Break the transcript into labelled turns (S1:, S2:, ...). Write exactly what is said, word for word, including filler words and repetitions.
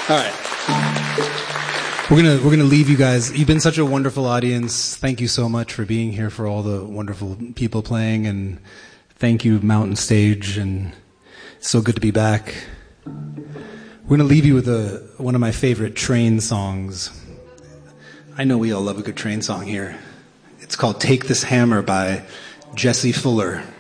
S1: All right. We're gonna we're gonna leave you guys. You've been such a wonderful audience. Thank you so much for being here, for all the wonderful people playing, and thank you, Mountain Stage, and it's so good to be back. We're gonna leave you with a one of my favorite train songs. I know we all love a good train song here. It's called "Take This Hammer" by Jesse Fuller.